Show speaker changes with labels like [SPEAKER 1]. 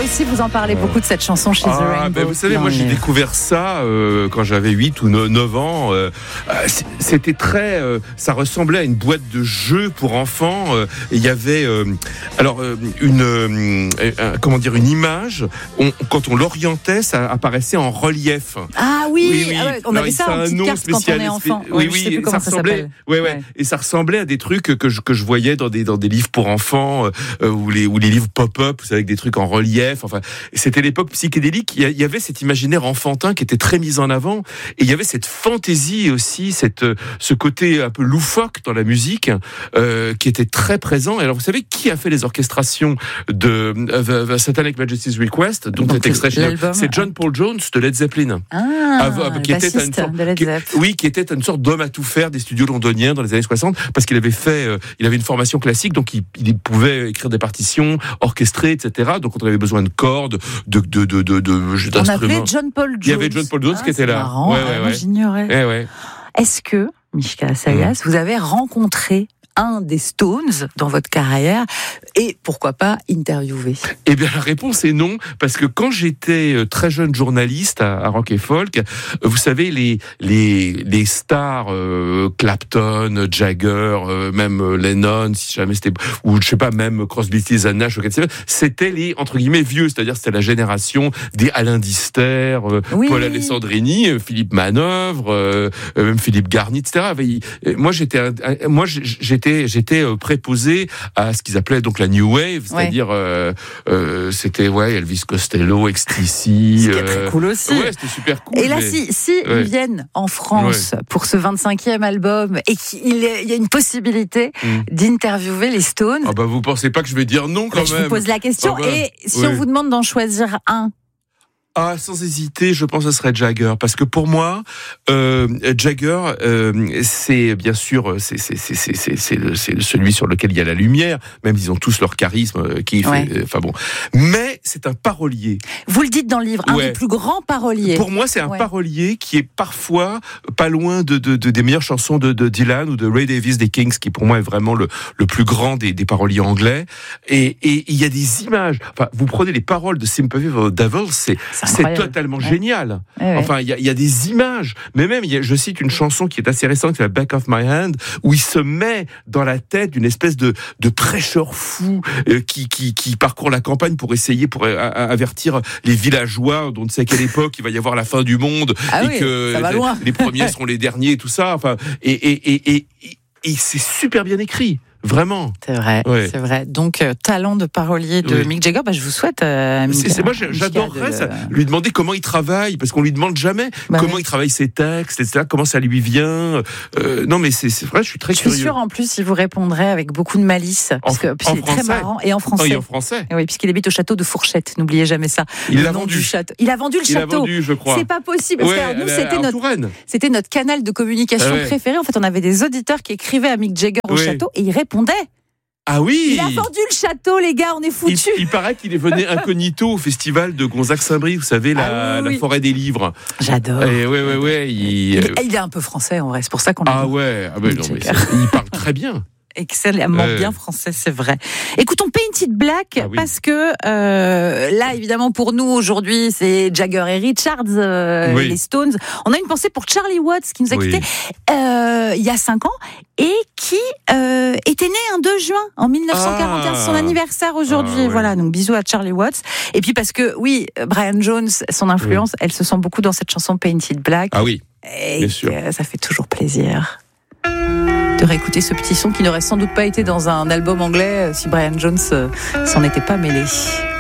[SPEAKER 1] aussi, vous en parlez beaucoup de cette chanson chez The Rainbow.
[SPEAKER 2] Vous savez, moi j'ai découvert ça quand j'avais 8 ou 9 ans. C'était très... ça ressemblait à une boîte de jeux pour enfants. Il y avait une image. Quand on l'orientait, ça apparaissait en relief.
[SPEAKER 1] Ah oui. Ah ouais, on avait ça en petite carte quand on est enfant.
[SPEAKER 2] Oui, ça ressemblait. Ouais. Et ça ressemblait à des trucs que je voyais dans des livres pour enfants ou les livres pop-up, vous savez, avec des trucs en relief. Enfin, c'était l'époque psychédélique. Il y avait cet imaginaire enfantin qui était très mis en avant, et il y avait cette fantaisie aussi, ce côté un peu loufoque dans la musique qui était très présent. Et alors, vous savez qui a fait les orchestrations de The Satanic Majesty's Request, dont cet extrait, c'est John Paul Jones de Led Zeppelin.
[SPEAKER 1] Qui
[SPEAKER 2] était une sorte d'homme à tout faire des studios londoniens dans les années 60, parce qu'il avait il avait une formation classique, donc il pouvait écrire des partitions, orchestrer, etc. Donc on avait besoin de cordes, d'instruments.
[SPEAKER 1] On appelait John Paul Jones.
[SPEAKER 2] Il y avait John Paul Jones qui était là.
[SPEAKER 1] Marrant, moi j'ignorais. Est-ce que, Mishka Sayas, vous avez rencontré un des Stones dans votre carrière et pourquoi pas interviewer?
[SPEAKER 2] Eh bien, la réponse est non, parce que quand j'étais très jeune journaliste à Rock et Folk, vous savez, les stars, Clapton, Jagger, même Lennon, si jamais c'était, ou je sais pas, même Crosby, Stills and Nash, c'était les, entre guillemets, vieux, c'est-à-dire c'était la génération des Alain Dister, Paul Alessandrini, Philippe Manœuvre, même Philippe Garny, etc. Moi, j'étais préposé à ce qu'ils appelaient donc la New Wave, c'est-à-dire c'était Elvis Costello, XTC.
[SPEAKER 1] C'était très cool aussi.
[SPEAKER 2] Ouais, c'était super cool.
[SPEAKER 1] Et là, si ils viennent en France pour ce 25e album et qu'il y a une possibilité d'interviewer les Stones.
[SPEAKER 2] Ah bah vous pensez pas que je vais dire non quand même?
[SPEAKER 1] Je vous pose la question. Et si on vous demande d'en choisir un?
[SPEAKER 2] Sans hésiter, je pense que ce serait Jagger, parce que pour moi, Jagger, c'est bien sûr, c'est celui sur lequel il y a la lumière. Même ils ont tous leur charisme, mais c'est un parolier.
[SPEAKER 1] Vous le dites dans le livre, un des plus grands paroliers.
[SPEAKER 2] Pour moi, c'est un parolier qui est parfois pas loin des meilleures chansons de Dylan ou de Ray Davies des Kings, qui pour moi est vraiment le plus grand des paroliers anglais. Et il y a des images. Enfin, vous prenez les paroles de Sympathy for the Devil, c'est totalement génial. Enfin, il y a des images. Mais même, je cite une chanson qui est assez récente, qui est Back of My Hand, où il se met dans la tête d'une espèce de prêcheur fou qui parcourt la campagne pour avertir les villageois dont on ne sait à quelle époque il va y avoir la fin du monde et que les premiers seront les derniers, tout ça. Enfin, et c'est super bien écrit. Vraiment.
[SPEAKER 1] C'est vrai. Donc, talent de parolier de Mick Jagger, je vous souhaite.
[SPEAKER 2] Moi, j'adorerais ça, lui demander comment il travaille, parce qu'on lui demande jamais comment il travaille ses textes, etc., comment ça lui vient. Non, mais c'est vrai, je suis très curieux.
[SPEAKER 1] Je suis sûre, en plus, il vous répondrait avec beaucoup de malice, parce que c'est très marrant, et en français.
[SPEAKER 2] Oui, en français.
[SPEAKER 1] Oui, puisqu'il habite au château de Fourchette, n'oubliez jamais ça.
[SPEAKER 2] Il l'a vendu.
[SPEAKER 1] Il a vendu le château.
[SPEAKER 2] Il l'a vendu, je crois.
[SPEAKER 1] C'est pas possible. Parce que nous, c'était notre canal de communication préféré. En fait, on avait des auditeurs qui écrivaient à Mick Jagger au château, et il répondait.
[SPEAKER 2] Ah oui!
[SPEAKER 1] Il a vendu le château, les gars, on est foutus.
[SPEAKER 2] Il paraît qu'il est venu incognito au festival de Gonzague-Saint-Brie, vous savez, la forêt des livres.
[SPEAKER 1] J'adore.
[SPEAKER 2] Il
[SPEAKER 1] est un peu français, en vrai, c'est pour ça qu'on
[SPEAKER 2] il parle très bien.
[SPEAKER 1] Excellemment bien français, c'est vrai. Écoutons Painted Black, parce que là, évidemment, pour nous, aujourd'hui, c'est Jagger et Richards, les Stones. On a une pensée pour Charlie Watts, qui nous a quittés il y a 5 ans, et qui était né un 2 juin, en 1941. C'est son anniversaire aujourd'hui. Voilà, donc bisous à Charlie Watts. Et puis parce que, Brian Jones, son influence, elle se sent beaucoup dans cette chanson Painted Black.
[SPEAKER 2] Ah oui,
[SPEAKER 1] bien sûr. Ça fait toujours plaisir de réécouter ce petit son qui n'aurait sans doute pas été dans un album anglais si Brian Jones s'en était pas mêlé.